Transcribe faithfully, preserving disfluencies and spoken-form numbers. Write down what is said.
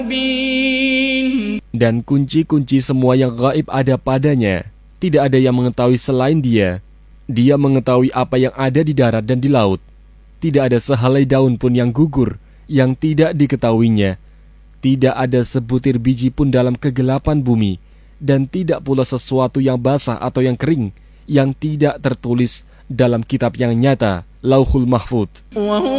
Dan kunci-kunci semua yang gaib ada padanya. Tidak ada yang mengetahui selain dia. Dia mengetahui apa yang ada di darat dan di laut. Tidak ada sehelai daun pun yang gugur yang tidak diketahuinya. Tidak ada sebutir biji pun dalam kegelapan bumi. Dan tidak pula sesuatu yang basah atau yang kering yang tidak tertulis dalam kitab yang nyata, Lauhul Mahfudz.